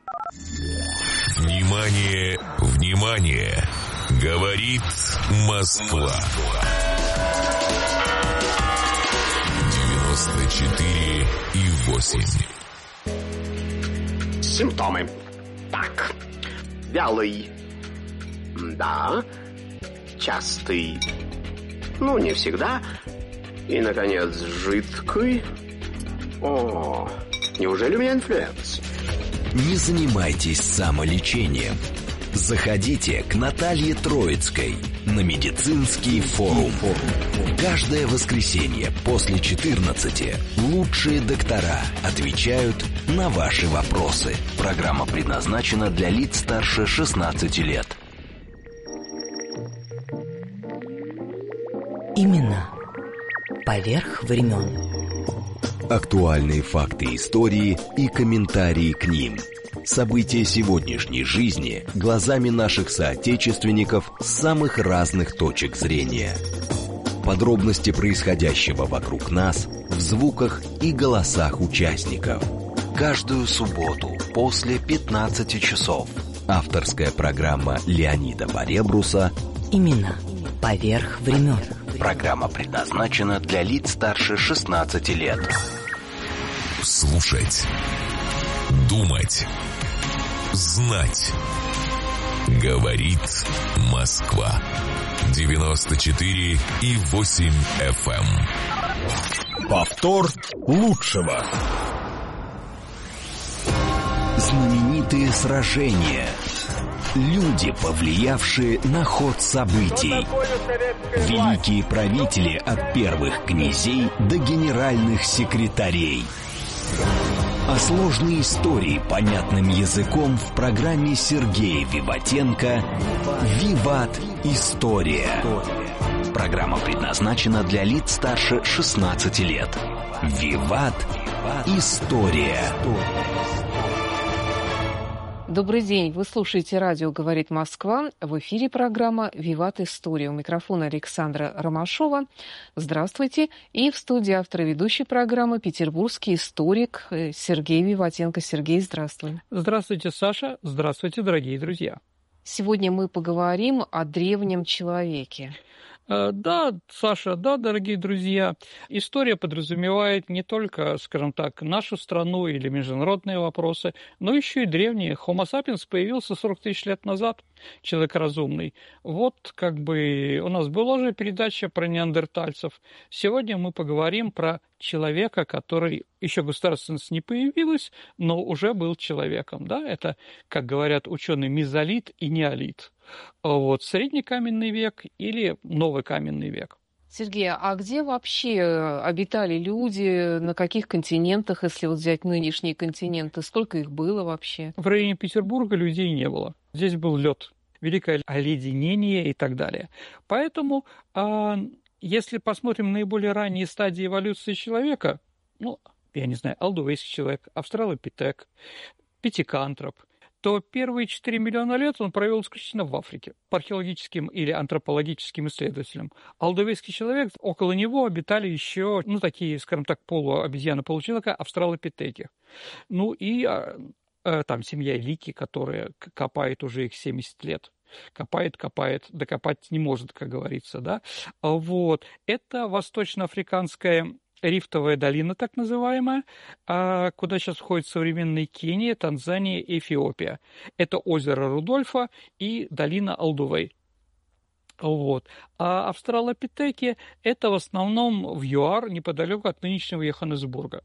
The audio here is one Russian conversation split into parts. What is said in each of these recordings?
Внимание, внимание! Говорит Москва. 94,8. Симптомы. Так. Вялый. Да. Частый. Ну, не всегда. И, наконец, жидкий. О, неужели у меня инфлюенс? Не занимайтесь самолечением. Заходите к Наталье Троицкой на медицинский форум. Каждое воскресенье после 14 лучшие доктора отвечают на ваши вопросы. Программа предназначена для лиц старше 16 лет. Именно поверх времен. Актуальные факты истории и комментарии к ним. События сегодняшней жизни глазами наших соотечественников с самых разных точек зрения. Подробности происходящего вокруг нас в звуках и голосах участников. Каждую субботу после 15 часов. Авторская программа Леонида Поребруса Именно поверх времен. Программа предназначена для лиц старше 16 лет. Слушать, думать, знать. Говорит Москва. 94,8 FM. Повтор лучшего. Знаменитые сражения. Люди, повлиявшие на ход событий. Великие правители от первых князей до генеральных секретарей. А сложные истории понятным языком в программе Сергея Виватенко «Виват. История». Программа предназначена для лиц старше 16 лет. «Виват. История». Добрый день. Вы слушаете радио «Говорит Москва». В эфире программа «Виват. История». У микрофона Александра Ромашова. Здравствуйте. И в студии автор и ведущей программы петербургский историк Сергей Виватенко. Сергей, здравствуй. Здравствуйте, Саша. Здравствуйте, дорогие друзья. Сегодня мы поговорим о древнем человеке. Да, Саша, да, дорогие друзья, история подразумевает не только, скажем так, нашу страну или международные вопросы, но еще и древние. Homo sapiens появился 40 тысяч лет назад, человек разумный. Вот как бы у нас была же передача про неандертальцев. Сегодня мы поговорим про человека, который еще государственность не появилась, но уже был человеком. Да? Это, как говорят ученые, мезолит и неолит. Вот, средний каменный век или новый каменный век. Сергей, а где вообще обитали люди, на каких континентах, если вот взять нынешние континенты, сколько их было вообще? В районе Петербурга людей не было. Здесь был лед, великое оледенение и так далее. Поэтому, если посмотрим наиболее ранние стадии эволюции человека, ну, я не знаю, алдувейский человек, австралопитек, пятикантроп, то первые 4 миллиона лет он провел исключительно в Африке по археологическим или антропологическим исследователям. Алдувейский человек, около него обитали еще, ну, такие, скажем так, полуобезьяны, получеловека, австралопитеки. Ну, и там семья Лики, которая копает уже их 70 лет. Копает, докопать не может, как говорится, да. Вот. Это восточноафриканская рифтовая долина, так называемая, куда сейчас входит современная Кения, Танзания и Эфиопия. Это озеро Рудольфа и долина Алдувей. Вот. А австралопитеки – это в основном в ЮАР, неподалеку от нынешнего Йоханнесбурга.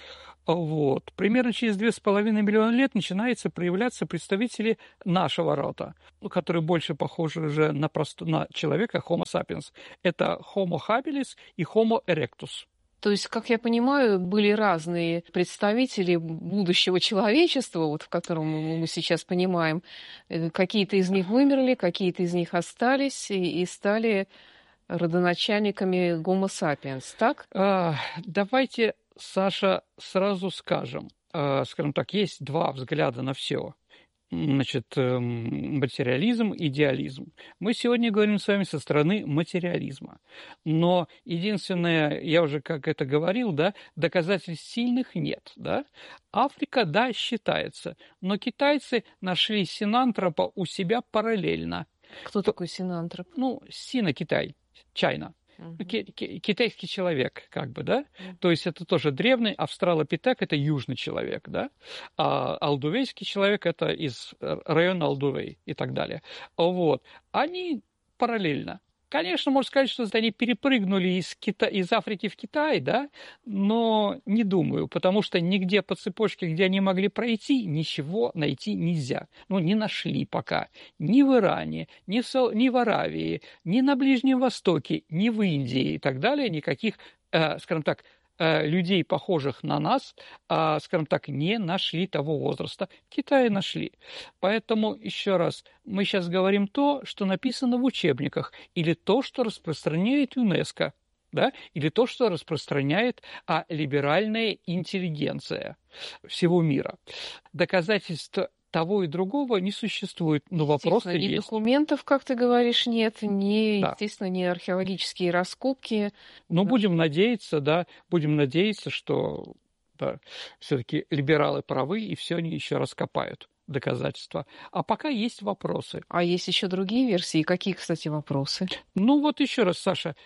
Вот. Примерно через 2,5 миллиона лет начинаются проявляться представители нашего рода, которые больше похожи уже на человека Homo sapiens. Это Homo habilis и Homo erectus. То есть, как я понимаю, были разные представители будущего человечества, вот в котором мы сейчас понимаем. Какие-то из них вымерли, какие-то из них остались и стали родоначальниками Homo sapiens, так? Давайте, Саша, сразу скажем так, есть два взгляда на все. материализм, идеализм. Мы сегодня говорим с вами со стороны материализма. Но единственное, я уже как это говорил, да, доказательств сильных нет. Да? Африка, да, считается, но китайцы нашли синантропа у себя параллельно. Кто такой синантроп? Ну, Сино-Китай, Чайна. Китайский человек, как бы, да? То есть это тоже древний австралопитек, это южный человек, да? А алдувейский человек это из района Алдувей и так далее. Вот. Они параллельно. Конечно, можно сказать, что они перепрыгнули из Африки в Китай, да, но не думаю, потому что нигде по цепочке, где они могли пройти, ничего найти нельзя. Ну, не нашли пока. Ни в Иране, ни в Аравии, ни на Ближнем Востоке, ни в Индии и так далее, никаких, скажем так, людей, похожих на нас, скажем так, не нашли того возраста. В Китае нашли. Поэтому, еще раз, мы сейчас говорим то, что написано в учебниках, или то, что распространяет ЮНЕСКО, да, или то, что распространяет либеральная интеллигенция всего мира. Доказательств того и другого не существует, но вопросы есть. И документов, как ты говоришь, нет, естественно, не археологические раскопки. Но будем надеяться, что все-таки либералы правы, и все они еще раскопают доказательства. А пока есть вопросы. А есть еще другие версии? Какие, кстати, вопросы? Ну вот еще раз, Саша,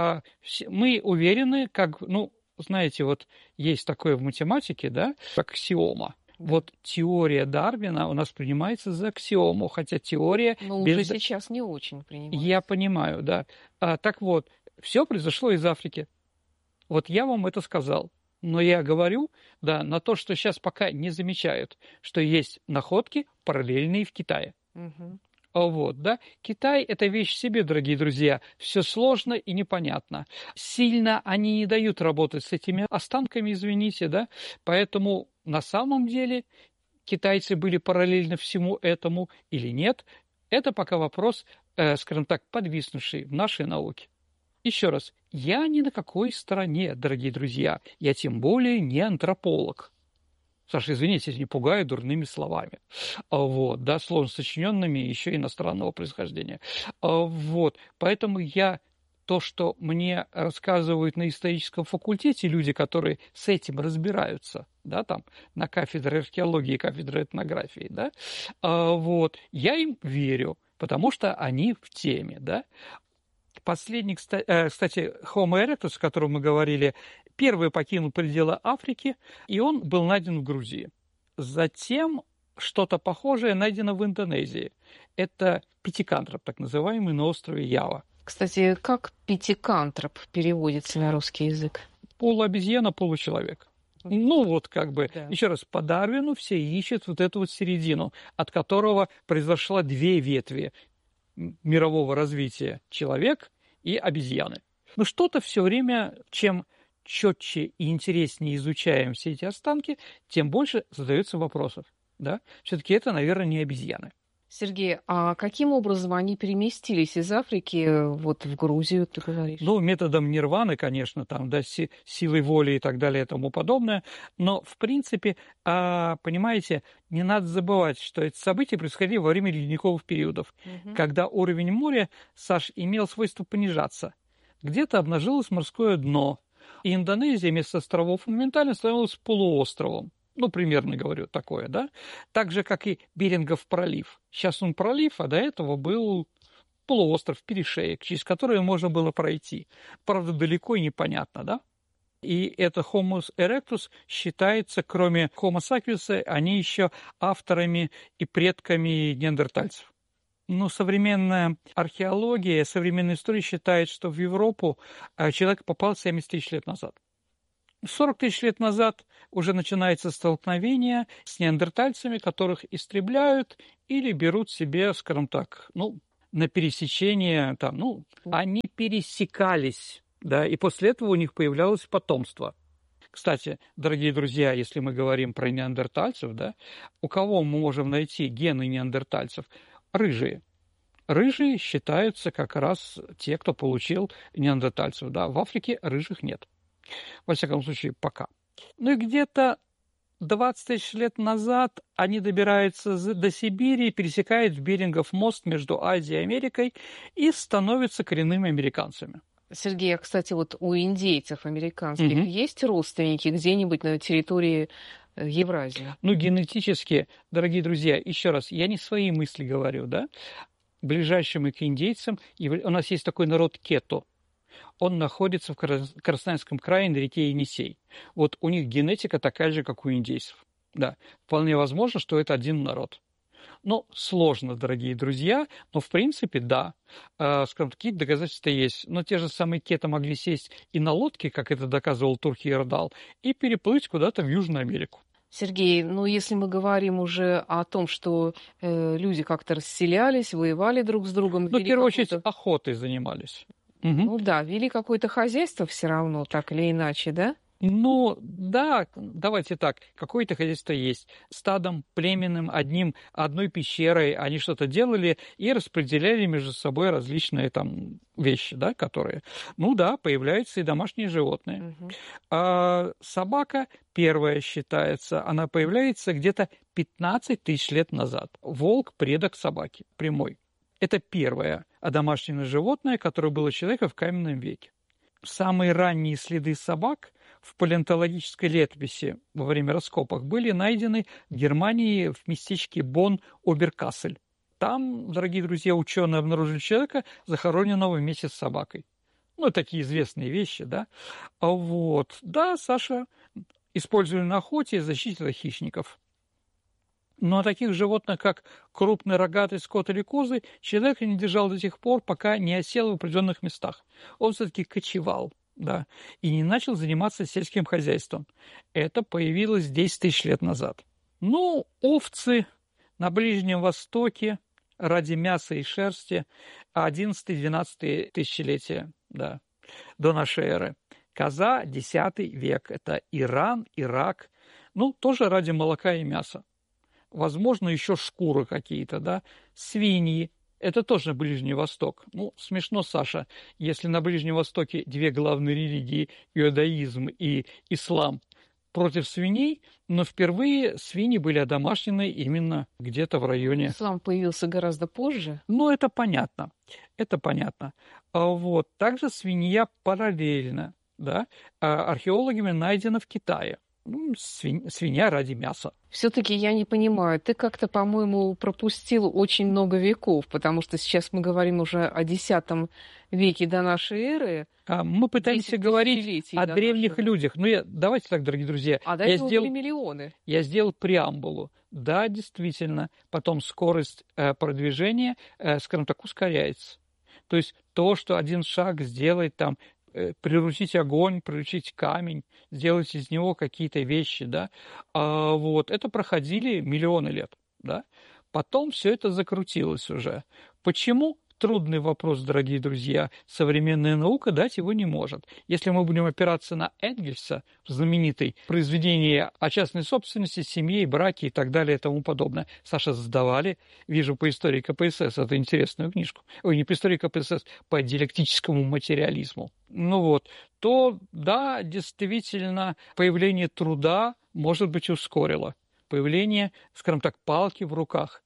мы уверены, знаете, вот есть такое в математике, да, аксиома. Вот теория Дарвина у нас принимается за аксиому, хотя теория... Но уже сейчас не очень принимается. Я понимаю, да. Так вот, все произошло из Африки. Вот я вам это сказал. Но я говорю, да, на то, что сейчас пока не замечают, что есть находки параллельные в Китае. Угу. Вот, да. Китай – это вещь в себе, дорогие друзья. Все сложно и непонятно. Сильно они не дают работать с этими останками, извините, да. Поэтому на самом деле китайцы были параллельно всему этому или нет. Это пока вопрос, скажем так, подвиснувший в нашей науке. Еще раз, я ни на какой стороне, дорогие друзья. Я тем более не антрополог. Саша, извините, если не пугаю дурными словами. Вот, да, сложно сочиненными, еще иностранного происхождения. Вот, поэтому то, что мне рассказывают на историческом факультете люди, которые с этим разбираются, да, там, на кафедре археологии, кафедре этнографии, да, вот, я им верю, потому что они в теме, да. Последний, кстати, Homo erectus, о котором мы говорили, первый покинул пределы Африки, и он был найден в Грузии. Затем что-то похожее найдено в Индонезии. Это пятикантроп, так называемый, на острове Ява. Кстати, как пятикантроп переводится на русский язык? Полуобезьяна, получеловек. Ну, вот как бы, да. Еще раз, по Дарвину все ищут вот эту вот середину, от которого произошла две ветви мирового развития: человек и обезьяны. Но что-то все время, чем четче и интереснее изучаем все эти останки, тем больше задается вопросов. Да? Все-таки это, наверное, не обезьяны. Сергей, а каким образом они переместились из Африки вот в Грузию, ты говоришь? Ну, методом нирваны, конечно, там, да, силой воли и так далее и тому подобное. Но, в принципе, понимаете, не надо забывать, что эти события происходили во время ледниковых периодов, когда уровень моря, Саш, имел свойство понижаться. Где-то обнажилось морское дно, и Индонезия вместо островов моментально становилась полуостровом. Ну, примерно говорю такое, да? Так же, как и Берингов пролив. Сейчас он пролив, а до этого был полуостров, перешеек, через который можно было пройти. Правда, далеко и непонятно, да? И это Homo erectus считается, кроме Homo sapiens, они еще авторами и предками неандертальцев. Ну, современная археология, современная история считает, что в Европу человек попал 70 тысяч лет назад. 40 тысяч лет назад уже начинается столкновение с неандертальцами, которых истребляют или берут себе, скажем так, на пересечение, они пересекались, да, и после этого у них появлялось потомство. Кстати, дорогие друзья, если мы говорим про неандертальцев, да, у кого мы можем найти гены неандертальцев? Рыжие. Рыжие считаются как раз те, кто получил неандертальцев, да, в Африке рыжих нет. Во всяком случае, пока. Ну и где-то 20 тысяч лет назад они добираются до Сибири, пересекают Берингов мост между Азией и Америкой и становятся коренными американцами. Сергей, а, кстати, вот у индейцев американских есть родственники где-нибудь на территории Евразии? Ну, генетически, дорогие друзья, еще раз, я не свои мысли говорю, да? Ближайшими к индейцам у нас есть такой народ Кету. Он находится в Красноярском крае на реке Енисей. Вот у них генетика такая же, как у индейцев. Да, вполне возможно, что это один народ. Ну, сложно, дорогие друзья, но в принципе, да. Скажем, такие доказательства есть. Но те же самые Кеты могли сесть и на лодке, как это доказывал Турхи-Ирдал, и переплыть куда-то в Южную Америку. Сергей, ну если мы говорим уже о том, что люди как-то расселялись, воевали друг с другом... Ну, в первую очередь, охотой занимались. Ну да, вели какое-то хозяйство все равно, так или иначе, да? Ну, да, давайте так, какое-то хозяйство есть. Стадом, племенем, одной пещерой они что-то делали и распределяли между собой различные там вещи, да, которые... Ну да, появляются и домашние животные. А собака первая считается, она появляется где-то 15 тысяч лет назад. Волк – предок собаки, прямой. Это первое одомашненное животное, которое было у человека в каменном веке. Самые ранние следы собак в палеонтологической летописи во время раскопок были найдены в Германии в местечке Бонн-Оберкассель. Там, дорогие друзья, ученые обнаружили человека, захороненного вместе с собакой. Ну, такие известные вещи, да. Вот. Да, Саша использовали на охоте и защите от хищников. Но таких животных, как крупный рогатый скот или козы, человек не держал до тех пор, пока не осел в определенных местах. Он все-таки кочевал, да, и не начал заниматься сельским хозяйством. Это появилось 10 тысяч лет назад. Ну, овцы на Ближнем Востоке ради мяса и шерсти 11-12 тысячелетия, да, до нашей эры. Коза 10 век, это Иран, Ирак, ну, тоже ради молока и мяса. Возможно, еще шкуры какие-то, да, свиньи. Это тоже Ближний Восток. Ну, смешно, Саша, если на Ближнем Востоке две главные религии, иудаизм и ислам, против свиней, но впервые свиньи были одомашнены именно где-то в районе... Ислам появился гораздо позже. Ну, это понятно, это понятно. Вот. Также свинья параллельно, да, археологами найдена в Китае. Ну, свинья ради мяса. Все-таки я не понимаю, ты как-то, по-моему, пропустил очень много веков, потому что сейчас мы говорим уже о X веке до нашей эры. Мы пытаемся говорить о древних людях. Ну, давайте так, дорогие друзья. А до этого были миллионы. Я сделал преамбулу. Да, действительно, потом скорость продвижения, скажем так, ускоряется. То есть то, что один шаг сделает там, приручить огонь, приручить камень, сделать из него какие-то вещи, да, вот, это проходили миллионы лет, да, потом все это закрутилось уже. Почему? Трудный вопрос, дорогие друзья. Современная наука дать его не может. Если мы будем опираться на Энгельса, знаменитое произведение о частной собственности, семье, браке и так далее и тому подобное. Саша, сдавали, вижу, по истории КПСС, эту интересную книжку. Ой, не по истории КПСС, по диалектическому материализму. Ну вот, то, да, действительно, появление труда, может быть, ускорило. Появление, скажем так, палки в руках.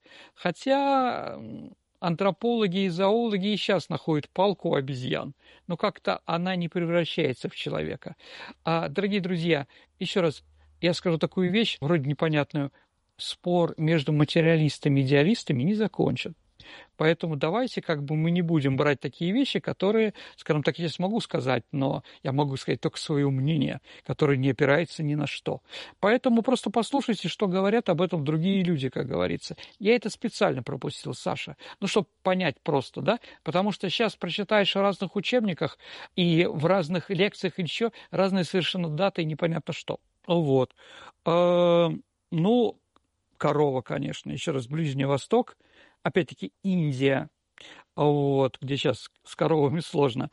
Хотя... Антропологи и зоологи и сейчас находят палку у обезьян, но как-то она не превращается в человека. Дорогие друзья, еще раз, я скажу такую вещь, вроде непонятную. Спор между материалистами и идеалистами не закончен. Поэтому давайте мы не будем брать такие вещи, которые, скажем так, я смогу сказать, но я могу сказать только свое мнение, которое не опирается ни на что. Поэтому просто послушайте, что говорят об этом другие люди, как говорится. Я это специально пропустил, Саша, чтобы понять просто, да, потому что сейчас прочитаешь в разных учебниках и в разных лекциях еще разные совершенно даты и непонятно что. Вот. Корова, конечно, еще раз, Ближний Восток, опять-таки Индия, вот, где сейчас с коровами сложно.